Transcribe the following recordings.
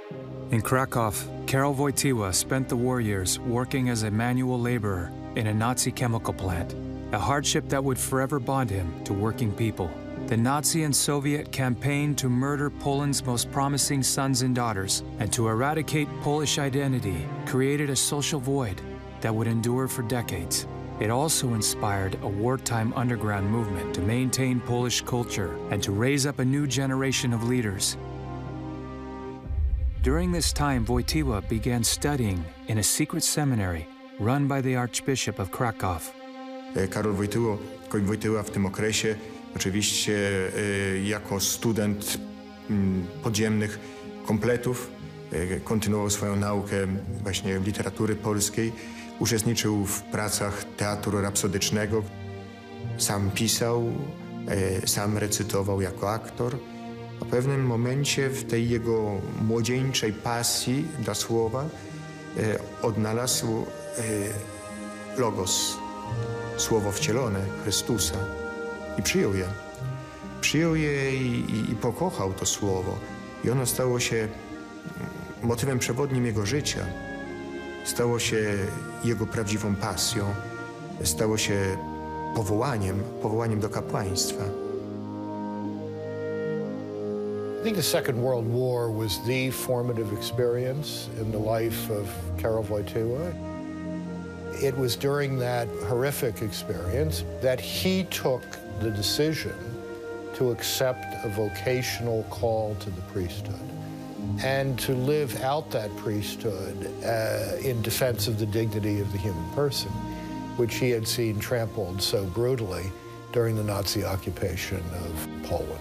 In Krakow, Karol Wojtyła spent the war years working as a manual laborer in a Nazi chemical plant, a hardship that would forever bond him to working people. The Nazi and Soviet campaign to murder Poland's most promising sons and daughters and to eradicate Polish identity created a social void that would endure for decades. It also inspired a wartime underground movement to maintain Polish culture and to raise up a new generation of leaders. During this time, Wojtyła began studying in a secret seminary run by the Archbishop of Krakow. Karol Wojtyła w tym okresie oczywiście jako student podziemnych kompletów kontynuował swoją naukę właśnie literatury polskiej. Uczestniczył w pracach teatru rapsodycznego. Sam pisał, sam recytował jako aktor. A w pewnym momencie w tej jego młodzieńczej pasji dla słowa odnalazł logos, słowo wcielone Chrystusa i przyjął je. Przyjął je i pokochał to słowo. I ono stało się motywem przewodnim jego życia. Stało się jego prawdziwą pasją. Stało się powołaniem do kapłaństwa. I think the Second World War was the formative experience in the life of Karol Wojtyła. It was during that horrific experience that he took the decision to accept a vocational call to the priesthood and to live out that priesthood in defense of the dignity of the human person, which he had seen trampled so brutally during the Nazi occupation of Poland.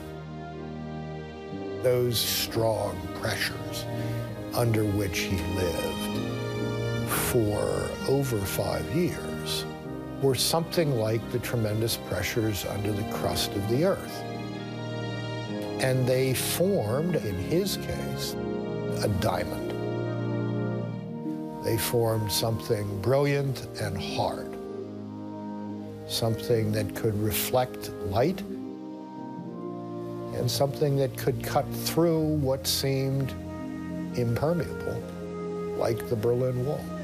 Those strong pressures under which he lived for over 5 years were something like the tremendous pressures under the crust of the earth. And they formed, in his case, a diamond. They formed something brilliant and hard, something that could reflect light, and something that could cut through what seemed impermeable, like the Berlin Wall.